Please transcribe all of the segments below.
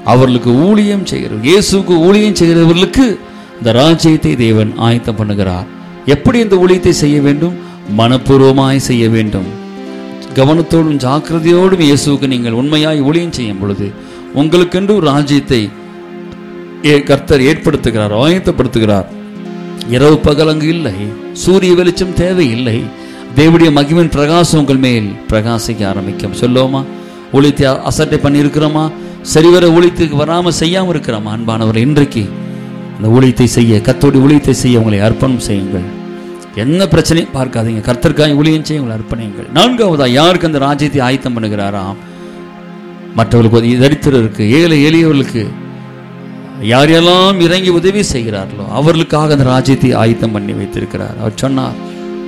அவர்களுக்கு ஊழியம் செய்கிற, இயேசுக்கு ஊழியம் செய்கிறவர்களுக்கு இந்த ராஜ்யத்தை தேவன் ஆயத்தம் பண்ணுகிறார். எப்படி இந்த ஊழியத்தை செய்ய வேண்டும்? மனப்பூர்வமாய் செய்ய வேண்டும். கவனத்தோடும் ஜாக்கிரதையோடும் இயேசுக்கு நீங்கள் உண்மையாய் ஊழியம் செய்யும் பொழுது உங்களுக்கென்று ஒரு ராஜ்யத்தை கர்த்தர் ஏற்படுத்துகிறார், ஆயத்தப்படுத்துகிறார். இரவு பகல் அங்கு இல்லை, சூரிய வெளிச்சம் தேவையில்லை. தேவனுடைய மகிமையின் பிரகாசம் உங்கள் மேல் பிரகாசிக்க ஆரம்பிக்கும். சொல்லுவோமா? ஊழியத்தை அசட்டை பண்ணி இருக்கிறோமா? சரிவர ஊழியத்துக்கு வராமல் செய்யாமல் இருக்கிறோமா? அன்பானவர், இன்றைக்கு அந்த ஊழியத்தை செய்ய, கர்த்தருடைய ஊழியத்தை செய்ய உங்களை அர்ப்பணம் செய்யுங்கள். என்ன பிரச்சனையும் பார்க்காதீங்க, கர்த்தருக்காய் ஊழியம் செய்ய உங்களை அர்ப்பணியுங்கள். நான்காவதா, யாருக்கு அந்த ராஜ்யத்தை ஆயத்தம் பண்ணுகிறாராம்? மற்றவர்களுக்கு, தரித்திரருக்கு, ஏழை எளியவர்களுக்கு யாரெல்லாம் இறங்கி உதவி செய்கிறார்களோ அவர்களுக்காக அந்த ராஜ்யத்தை ஆயத்தம் பண்ணி வைத்திருக்கிறார். அவர் சொன்னார்,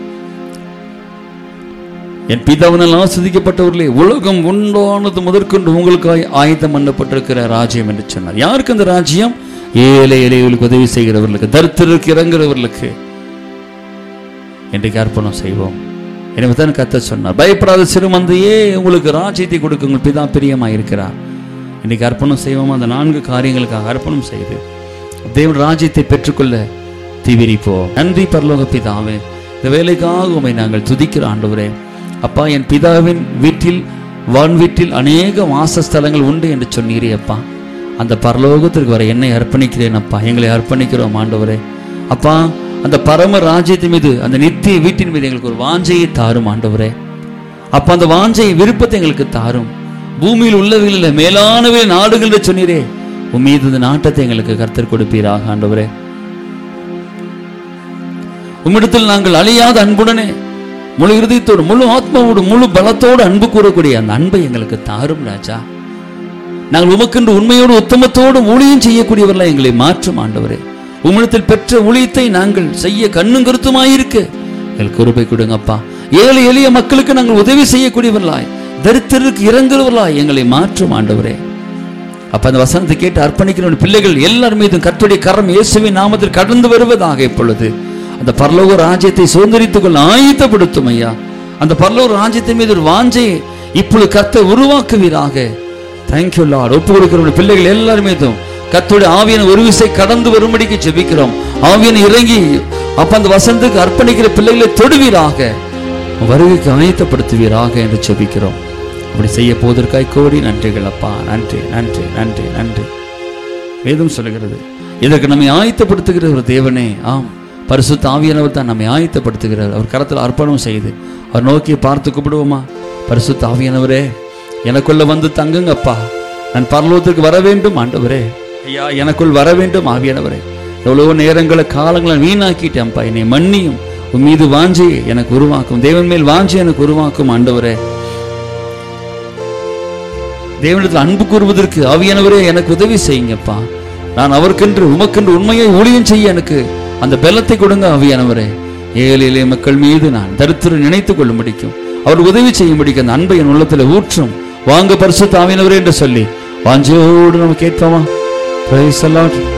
என் பிதாவினால் ஆசீர்வதிக்கப்பட்டவர்களே, உலகம் உண்டானது முதற்கொண்டு உங்களுக்காக ஆயத்தம் பண்ணப்பட்டிருக்கிற ராஜ்யம் என்று சொன்னார். யாருக்கு அந்த ராஜ்யம்? ஏழை எளியவர்களுக்கு உதவி செய்கிறவர்களுக்கு, தரித்திரருக்கு இறங்குறவர்களுக்கு இன்றைக்கு அர்ப்பணம் செய்வோம். எனவே தான் கர்த்தர் சொன்னார், பயப்படாத சிறுமந்தையே, உங்களுக்கு ராஜ்யத்தை கொடுக்க உங்கள் பிதா பிரியமாக இருக்கிறார். இன்றைக்கு அர்ப்பணம் செய்வோம். அந்த 4 காரியங்களுக்காக அர்ப்பணம் செய்து தேவன் ராஜ்யத்தை பெற்றுக்கொள்ள தீவிரிப்போம். நன்றி பரலோக பிதாவே, இந்த வேலைக்காக உம்மை நாங்கள் துதிக்கிற ஆண்டவரே. அப்பா, என் பிதாவின் வீட்டில், வான் வீட்டில் அநேக வாசஸ்தலங்கள் உண்டு என்று சொன்னீரே அப்பா. அந்த பரலோகத்திற்கு வர என்னை அர்ப்பணிக்கிறேன் அப்பா, எங்களை அர்ப்பணிக்கிறோம் ஆண்டவரே. அப்பா, அந்த பரம ராஜ்யத்தின் மீது, அந்த நித்திய வீட்டின் மீது எங்களுக்கு ஒரு வாஞ்சையை தாரும் ஆண்டவரே. அப்ப அந்த வாஞ்சையை, விருப்பத்தை எங்களுக்கு தாரும். பூமியில் உள்ளவைகளில் மேலானவை நாடுகள் என்று சொன்னீரே, உன் மீது இந்த நாட்டத்தை எங்களுக்கு கர்த்தர் கொடுப்பீராக ஆண்டவரே. உம்மிடத்தில் நாங்கள் அழியாத அன்புடனே, முழு இருதயத்தோடு, முழு ஆத்மாவோடு, முழு பலத்தோடு அன்பு கூறக்கூடிய அந்த அன்பை எங்களுக்கு தாரும் ராஜா. நாங்கள் உமக்கென்று உண்மையோடு உத்தமத்தோடு ஊழியம் செய்யக்கூடியவர்களாக எங்களை மாற்றும் ஆண்டவரே. உம்மிடத்தில் பெற்ற ஊழியத்தை நாங்கள் செய்ய கண்ணும் கருத்துமாயிருக்க எங்களுக்கு கிருபை கொடுங்கப்பா. ஏழை எளிய மக்களுக்கு நாங்கள் உதவி செய்யக்கூடியவர்களாய், தரித்திரருக்கு இறங்குறவர்களாய் எங்களை மாற்றும் ஆண்டவரே. அப்ப அந்த வசனத்தை கேட்டு அர்ப்பணிக்கிற பிள்ளைகள் எல்லார் மீதும் கர்த்தருடைய கரம் இயேசுவின் நாமத்தில் கடந்து வருவதாக இப்பொழுது அந்த பரலோக ராஜ்யத்தை சுதந்திரித்துக் கொள்ள ஆயத்தப்படுத்தும் ஐயா. அந்த பரலோக ராஜ்யத்தின் மீது ஒரு வாஞ்சையை இப்பொழுது கர்த்தர் உருவாக்குவீராக. Thank you Lord. ஒப்பு கொடுக்கிற பிள்ளைகள் எல்லார் மீதும் கர்த்தருடைய ஆவியான ஒரு விசை கடந்து வரும்படிக்கு ஜெபிக்கிறோம். ஆவியான இறங்கி அப்ப அந்த வசனத்துக்கு அர்ப்பணிக்கிற பிள்ளைகளை தொடுவீராக, வருகைக்கு ஆயத்தப்படுத்துவீராக என்று ஜெபிக்கிறோம். அப்படி செய்ய போவதற்காய் கோடி நன்றிகள் அப்பா. நன்றி நன்றி நன்றி நன்றி. வேதம் சொல்லுகிறது, இதற்கு நம்மை ஆயத்தப்படுத்துகிற ஒரு தேவனே. ஆம், பரிசுத்த ஆவியானவர் தான் நம்மை ஆயத்தப்படுத்துகிறார். அவர் கரத்தில் அர்ப்பணம் செய்து அவர் நோக்கி பார்த்து கூப்பிடுவோமா? பரிசுத்த ஆவியானவரே, எனக்குள்ள வந்து தங்குங்கப்பா. நான் பரலோகத்திற்கு வர வேண்டும் ஆண்டவரே. ஐயா, எனக்குள் வர வேண்டும் ஆவியானவரே. எவ்வளவோ நேரங்களை, காலங்களை வீணாக்கிட்டேன்ப்பா. என்னை மன்னியும். உன் மீது வாஞ்சியை எனக்கு உருவாக்கும். தேவன் மேல் வாஞ்சி எனக்கு உருவாக்கும் ஆண்டவரே. தேவனிடத்தில் அன்பு கூறுவதற்கு ஆவியானவரே எனக்கு உதவி செய்யுங்கப்பா. நான் அவருக்கென்று, உமக்கென்று உண்மையை ஊழியம் செய்ய எனக்கு அந்த பலத்தை கொடுங்க ஆவியானவரே. ஏழை எளிய மக்கள் மீது நான் தரித்திரம் நினைத்துக் கொள்ள முடிக்கும், அவர் உதவி செய்ய முடிக்கும். அந்த அன்பை என் உள்ளத்தில் ஊற்றும். வாங்க பரிசுத்த ஆவியானவரே என்று சொல்லி வாஞ்சையோடு நம்ம கேட்போமா? Praise the Lord.